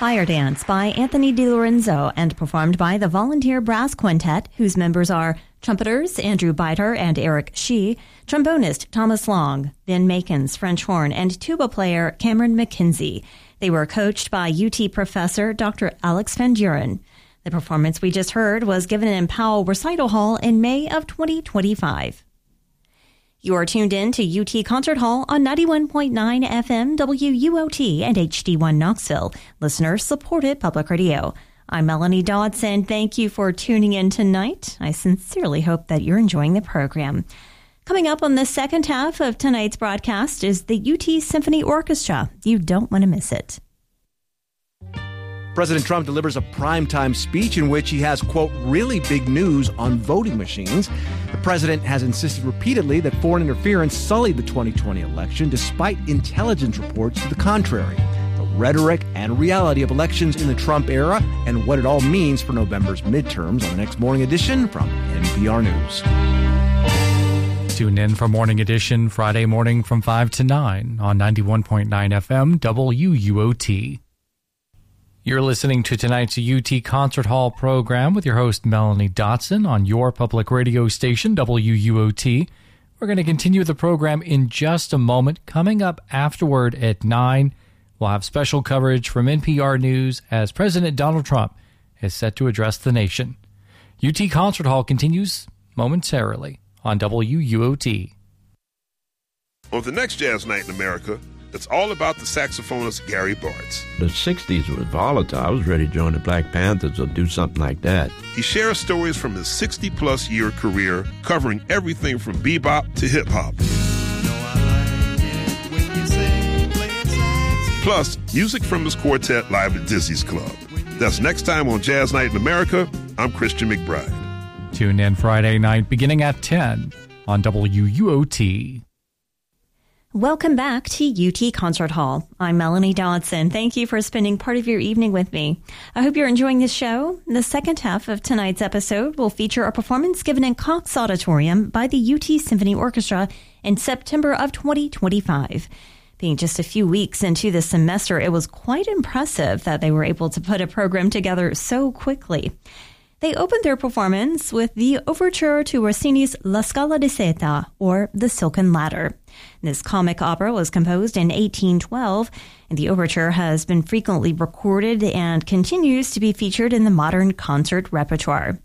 Fire Dance by Anthony DiLorenzo and performed by the Volunteer Brass Quintet, whose members are trumpeters Andrew Biter and Eric Shee, trombonist Thomas Long, Ben Makins, French horn, and tuba player Cameron McKenzie. They were coached by UT professor Dr. Alex Van Duren. The performance we just heard was given in Powell Recital Hall in May of 2025. You are tuned in to UT Concert Hall on 91.9 FM WUOT and HD1 Knoxville, listener-supported public radio. I'm Melanie Dodson. Thank you for tuning in tonight. I sincerely hope that you're enjoying the program. Coming up on the second half of tonight's broadcast is the UT Symphony Orchestra. You don't want to miss it. President Trump delivers a primetime speech in which he has, quote, really big news on voting machines. The president has insisted repeatedly that foreign interference sullied the 2020 election, despite intelligence reports to the contrary. The rhetoric and reality of elections in the Trump era and what it all means for November's midterms on the next Morning Edition from NPR News. Tune in for Morning Edition Friday morning from 5 to 9 on 91.9 FM WUOT. You're listening to tonight's UT Concert Hall program with your host, Melanie Dotson, on your public radio station, WUOT. We're going to continue the program in just a moment. Coming up afterward at 9, we'll have special coverage from NPR News as President Donald Trump is set to address the nation. UT Concert Hall continues momentarily on WUOT. On the next Jazz Night in America, it's all about the saxophonist Gary Bartz. The 60s was volatile. I was ready to join the Black Panthers or do something like that. He shares stories from his 60-plus year career, covering everything from bebop to hip-hop. Plus, music from his quartet live at Dizzy's Club. That's next time on Jazz Night in America. I'm Christian McBride. Tune in Friday night beginning at 10 on WUOT. Welcome back to UT Concert Hall. I'm Melanie Dodson. Thank you for spending part of your evening with me. I hope you're enjoying this show. The second half of tonight's episode will feature a performance given in Cox Auditorium by the UT Symphony Orchestra in September of 2025. Being just a few weeks into the semester, it was quite impressive that they were able to put a program together so quickly. They opened their performance with the overture to Rossini's La Scala di Seta, or The Silken Ladder. This comic opera was composed in 1812, and the overture has been frequently recorded and continues to be featured in the modern concert repertoire.